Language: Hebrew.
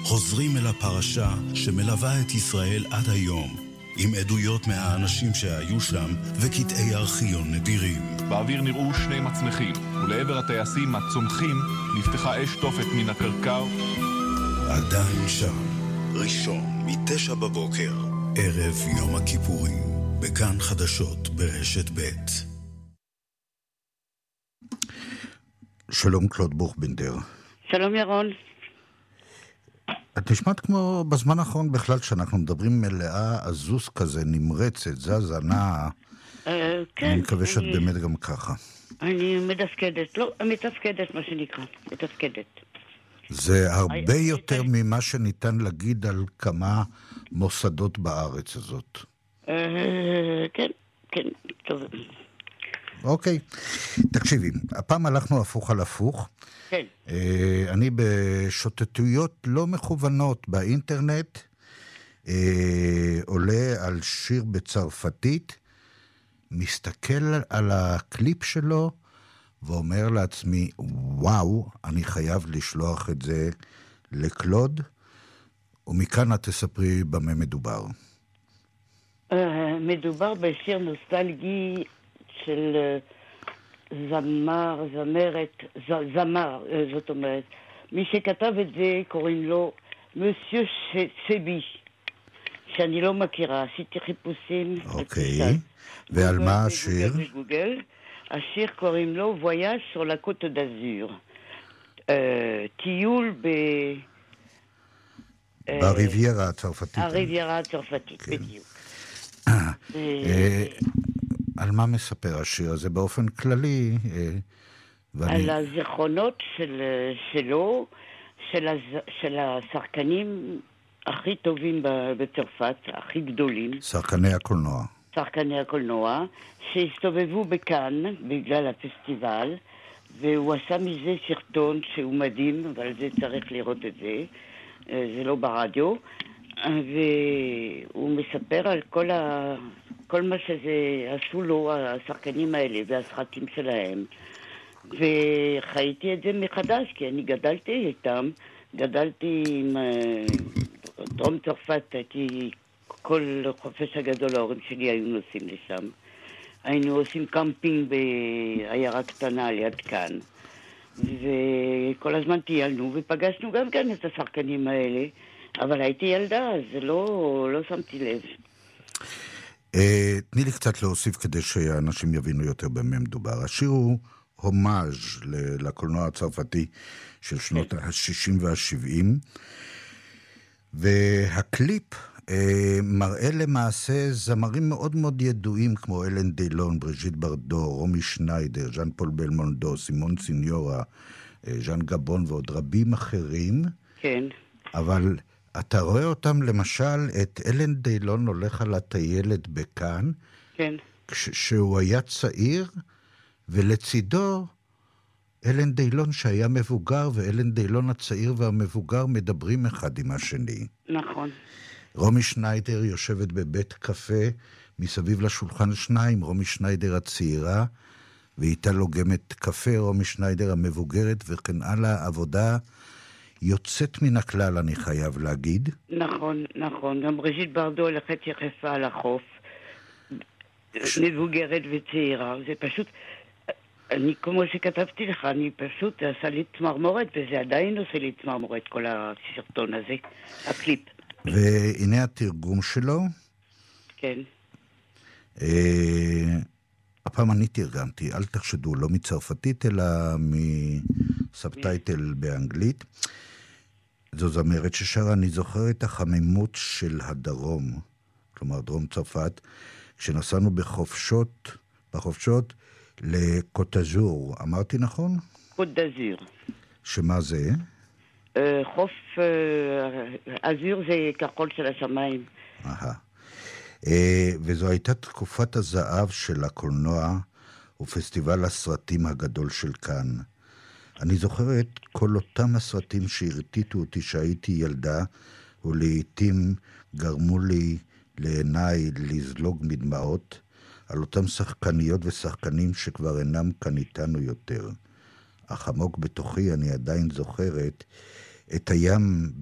חוזרים אל הפרשה שמלווה את ישראל עד היום, עם עדויות מהאנשים שהיו שם וקטעי ארכיון נדירים. באוויר נראו שני מצנחים, ולעבר הטייסים הצומחים נפתחה אש תופת מן הקרקר. עדיין שם, ראשון מ9 בבוקר, ערב יום הכיפורים, בכאן חדשות ברשת ב'. שלום קלוד בוכבינדר. שלום ירון. את נשמעת כמו בזמן האחרון בכלל, שאנחנו מדברים מלאה עזוס כזה, נמרצת, זזה, נעה. כן. אני מקווה שאת באמת גם ככה. אני מתפקדת, לא, מתפקדת מה שנקרא, מתפקדת. זה הרבה יותר ממה שניתן להגיד על כמה מוסדות בארץ הזאת. כן, כן, טוב. אוקיי, תקשיבי, הפעם הלכנו הפוך על הפוך. כן. אני בשוטטויות לא מכוונות באינטרנט, עולה על שיר בצרפתית, מסתכל על הקליפ שלו, ואומר לעצמי, וואו, אני חייב לשלוח את זה לקלוד, ומכאן את תספרי במה מדובר. מדובר בשיר נוסטלגי של זמר, זאת אומרת. מי שכתב את זה קוראים לו מוסיו סבי, שאני לא מכירה, עשיתי חיפושים. אוקיי, ועל מה השיר? בגוגל. השיר קוראים לו וויאז' sur la côte d'Azur. טיול בריביירה הצרפתית. הריביירה הצרפתית, בדיוק. על מה מספר השיר הזה באופן כללי? על הזיכרונות שלו, של השחקנים הכי טובים בצרפת, הכי גדולים. שחקני הקולנוע. שחקני הקולנוע, שהסתובבו בכאן בגלל הפסטיבל, והוא עשה מזה סרטון שהוא מדהים, אבל זה צריך לראות את זה, זה לא ברדיו, והוא מספר על כל מה שזה עשו לו השחקנים האלה והסרטים שלהם, וחייתי את זה מחדש, כי אני גדלתי איתם, גדלתי עם דרום צרפת, הייתי כל חופש הגדול ההורים שלי היו נוסעים לשם. היינו עושים קמפינג בעיירה קטנה ליד כאן. וכל הזמן טיילנו ופגשנו גם כן את השחקנים האלה. אבל הייתי ילדה, אז לא שמתי לב. תני לי קצת להוסיף כדי שאנשים יבינו יותר במה מדובר. השיר הוא הומאז' לקולנוע הצרפתי של שנות ה-60 וה-70. והקליפ מראה למעשה זמרים מאוד מאוד ידועים כמו אלן דיילון, בריז'יט ברדו, רומי שניידר, ז'אן פול בלמונדו, סימון סיניורה, ז'אן גבון ועוד רבים אחרים. כן. אבל אתה רואה אותם למשל, את אלן דיילון הולך על הטיילת בכאן, כן. שהוא היה צעיר, ולצידו אלן דיילון שהיה מבוגר, ואלן דיילון הצעיר והמבוגר מדברים אחד עם השני. נכון. רומי שניידר יושבת בבית קפה, מסביב לשולחן שניים, רומי שניידר הצעירה, ואיתה לוגמת קפה, רומי שניידר המבוגרת, וכן הלאה, עבודה יוצאת מן הכלל, אני חייב להגיד. נכון, נכון. גם בריז'יט ברדו הולכת יחפה על החוף, מבוגרת וצעירה. זה פשוט, אני כמו שכתבתי לך, אני פשוט עשה לי צמרמורת, וזה עדיין עושה לי צמרמורת, כל הסרטון הזה, הקליפ. והנה התרגום שלו. כן. הפעם אני תרגמתי, אל תחשדו, לא מצרפתית, אלא מסבטייטל באנגלית. זו זמרת ששרה, אני זוכר את החמימות של הדרום, כלומר דרום צרפת, כשנסענו בחופשות לקוט ד'אזור. אמרתי נכון? קוט ד'אזור. שמה זה? חוף אזור זה כחול של השמיים. וזו הייתה תקופת הזהב של הקולנוע ופסטיבל הסרטים הגדול של כאן. אני זוכר את כל אותם הסרטים שהרטיטו אותי שהייתי ילדה, ולעיתים גרמו לי לעיניי לזלוג מדמעות על אותם שחקניות ושחקנים שכבר אינם כאן איתנו יותר. אך עמוק בתוכי אני עדיין זוכרת את הים